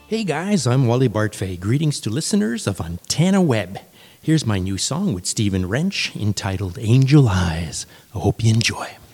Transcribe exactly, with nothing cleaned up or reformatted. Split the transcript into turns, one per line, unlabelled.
Hey guys, I'm Wally Bartfay. Greetings to listeners of Antenna Web. Here's my new song with Stephen Wrench entitled Angel Eyes. I hope you enjoy.